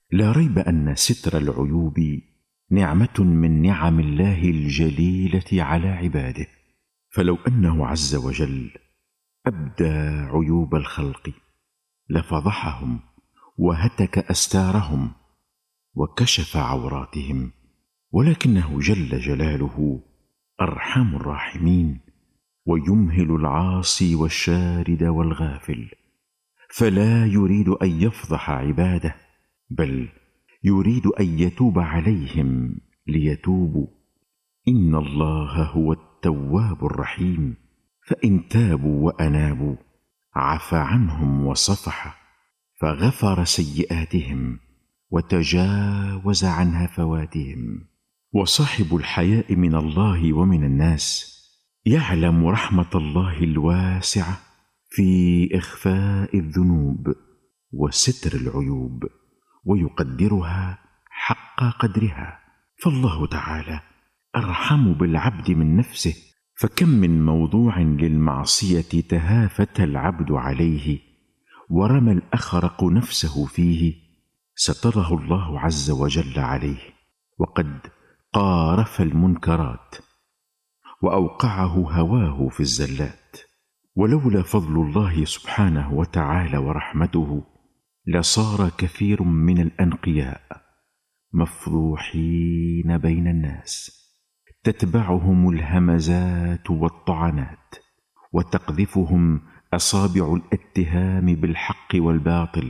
لا ريب أن ستر العيوب نعمة من نعم الله الجليلة على عباده، فلو أنه عز وجل أبدى عيوب الخلق لفضحهم وهتك أستارهم وكشف عوراتهم، ولكنه جل جلاله أرحم الراحمين ويمهل العاصي والشارد والغافل، فلا يريد أن يفضح عباده، بل يريد أن يتوب عليهم ليتوبوا. إن الله هو التواب الرحيم، فإن تابوا وأنابوا عفى عنهم وصفح، فغفر سيئاتهم وتجاوز عن هفواتهم. وصاحب الحياء من الله ومن الناس يعلم رحمة الله الواسعة في إخفاء الذنوب وستر العيوب، ويقدرها حق قدرها، فالله تعالى أرحم بالعبد من نفسه، فكم من موضوع للمعصية تهافت العبد عليه ورمى الأخرق نفسه فيه ستره الله عز وجل عليه، وقد قارف المنكرات وأوقعه هواه في الزلات، ولولا فضل الله سبحانه وتعالى ورحمته لصار كثير من الأنقياء مفضوحين بين الناس، تتبعهم الهمزات والطعنات، وتقذفهم أصابع الاتهام بالحق والباطل،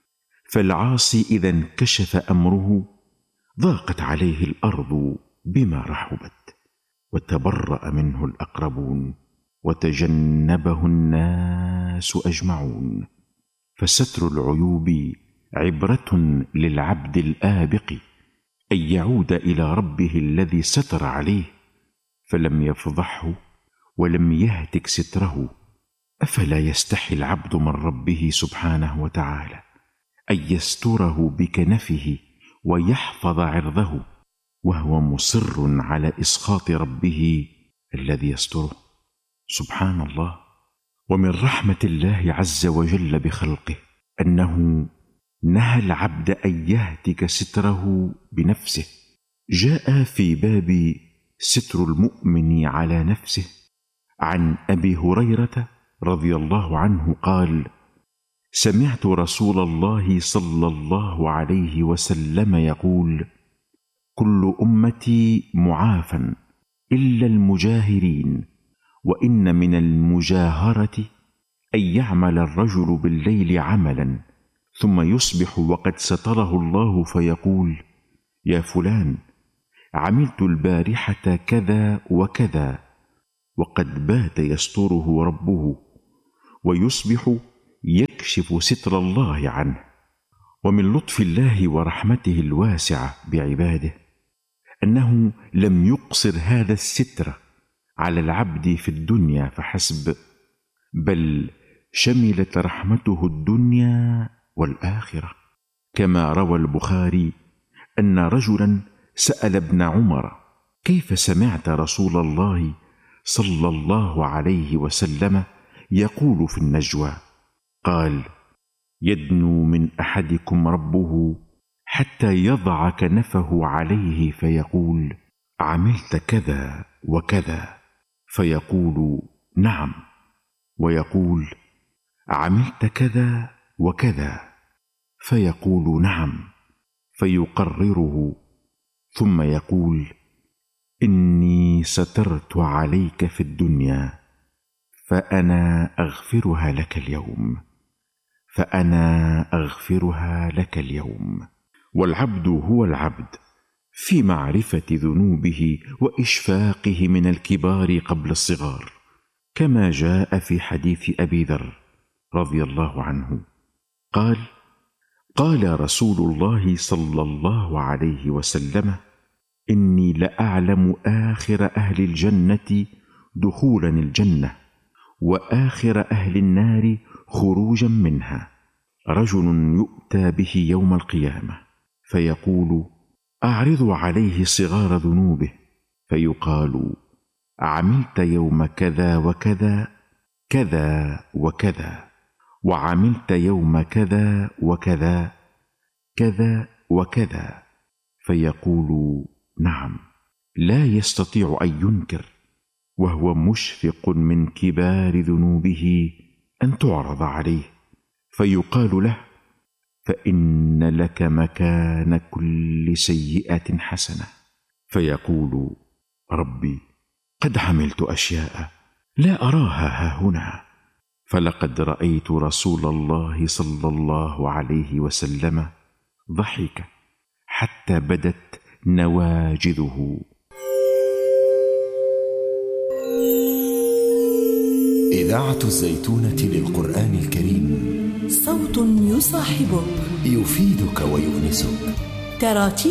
فالعاصي إذا انكشف أمره ضاقت عليه الأرض بما رحبت، وتبرأ منه الأقربون وتجنبه الناس أجمعون. فستر العيوب عبرة للعبد الآبق أن يعود إلى ربه الذي ستر عليه فلم يفضحه ولم يهتك ستره. أفلا يستحي العبد من ربه سبحانه وتعالى أن يستره بكنفه ويحفظ عرضه، وهو مصر على إسخاط ربه الذي يستره؟ سبحان الله. ومن رحمة الله عز وجل بخلقه أنه نهى العبد أن يهتك ستره بنفسه. جاء في باب ستر المؤمن على نفسه عن أبي هريرة رضي الله عنه قال: سمعت رسول الله صلى الله عليه وسلم يقول: كل أمتي معافى إلا المجاهرين، وإن من المجاهرة أن يعمل الرجل بالليل عملا ثم يصبح وقد ستره الله فيقول: يا فلان، عملت البارحة كذا وكذا، وقد بات يستره ربه، ويصبح يكشف ستر الله عنه. ومن لطف الله ورحمته الواسعة بعباده أنه لم يقصر هذا الستر على العبد في الدنيا فحسب، بل شملت رحمته الدنيا والآخرة، كما روى البخاري أن رجلا سأل ابن عمر: كيف سمعت رسول الله صلى الله عليه وسلم يقول في النجوى؟ قال: يدنو من أحدكم ربه حتى يضع كنفه عليه فيقول: عملت كذا وكذا، فيقول: نعم، ويقول: عملت كذا وكذا، فيقول: نعم، فيقرره، ثم يقول: إني سترت عليك في الدنيا فأنا أغفرها لك اليوم، فأنا أغفرها لك اليوم. والعبد هو العبد في معرفة ذنوبه وإشفاقه من الكبار قبل الصغار، كما جاء في حديث أبي ذر رضي الله عنه قال: قال رسول الله صلى الله عليه وسلم: إني لأعلم آخر أهل الجنة دخولا الجنة وآخر أهل النار خروجا منها، رجل يؤتى به يوم القيامة فيقول: أعرضوا عليه صغار ذنوبه، فيقال: عملت يوم كذا وكذا كذا وكذا، وعملت يوم كذا وكذا كذا وكذا، فيقول نعم، لا يستطيع أن ينكر، وهو مشفق من كبار ذنوبه أن تعرض عليه، فيقال له: فإن لك مكان كل سيئة حسنة. فيقول: ربي، قد عملت أشياء لا أراها هاهنا، فلقد رأيت رسول الله صلى الله عليه وسلم ضحك حتى بدت نواجذه. إذاعة الزيتونة للقرآن الكريم، صوت يصاحبك، يفيدك ويؤنسك. تراتيب